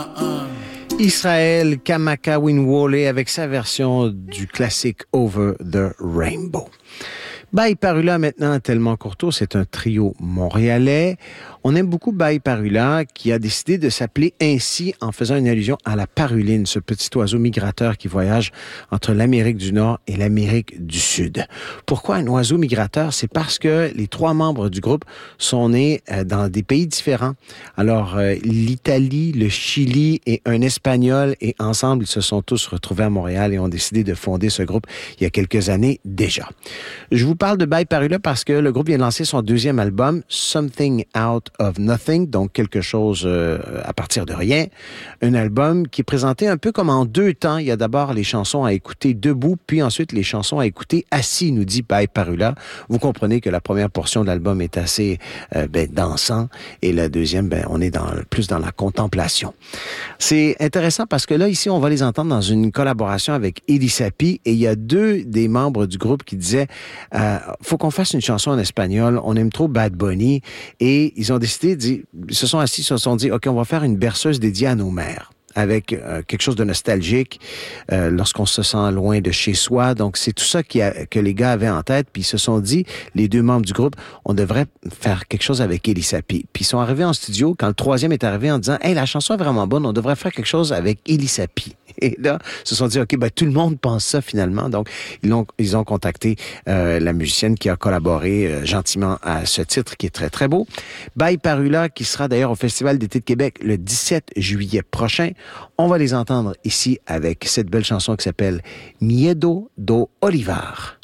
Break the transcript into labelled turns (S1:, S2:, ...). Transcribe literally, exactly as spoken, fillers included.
S1: Israël Kamakawiwo'ole avec sa version du classique Over the Rainbow. Baï Parula maintenant, Tellement Courteau, c'est un trio montréalais. On aime beaucoup Baï Parula qui a décidé de s'appeler ainsi en faisant une allusion à la paruline, ce petit oiseau migrateur qui voyage entre l'Amérique du Nord et l'Amérique du Sud. Pourquoi un oiseau migrateur? C'est parce que les trois membres du groupe sont nés dans des pays différents. Alors, l'Italie, le Chili et un Espagnol, et ensemble, ils se sont tous retrouvés à Montréal et ont décidé de fonder ce groupe il y a quelques années déjà. Je vous parle de Baï Parula parce que le groupe vient de lancer son deuxième album, Something Out of Nothing, donc quelque chose euh, à partir de rien. Un album qui est présenté un peu comme en deux temps. Il y a d'abord les chansons à écouter debout, puis ensuite les chansons à écouter assis, nous dit Baï Parula. Vous comprenez que la première portion de l'album est assez euh, ben, dansant et la deuxième, ben, on est dans, plus dans la contemplation. C'est intéressant parce que là, ici, on va les entendre dans une collaboration avec Eddie Sapi et il y a deux des membres du groupe qui disaient euh, faut qu'on fasse une chanson en espagnol, on aime trop Bad Bunny et ils ont décidé, ils se sont assis, ils se sont dit, OK, on va faire une berceuse dédiée à nos mères avec euh, quelque chose de nostalgique euh, lorsqu'on se sent loin de chez soi. Donc, c'est tout ça qui a, que les gars avaient en tête. Puis, ils se sont dit, les deux membres du groupe, on devrait faire quelque chose avec Eddie Sapi. Puis, ils sont arrivés en studio quand le troisième est arrivé en disant, « Hey, la chanson est vraiment bonne, on devrait faire quelque chose avec Eddie Sapi. » Et là, ils se sont dit, OK, ben, tout le monde pense ça finalement. Donc, ils ont, ils ont contacté euh, la musicienne qui a collaboré euh, gentiment à ce titre qui est très, très beau. Baï Parula, qui sera d'ailleurs au Festival d'été de Québec le dix-sept juillet prochain. On va les entendre ici avec cette belle chanson qui s'appelle Miedo do Olivar.